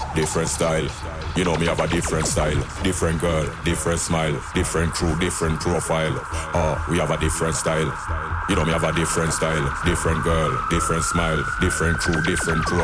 different style. You know me have a different style, different girl, different smile, different crew, different profile. We have a different style. You know me have a different style, different girl, different smile, different crew, different profile.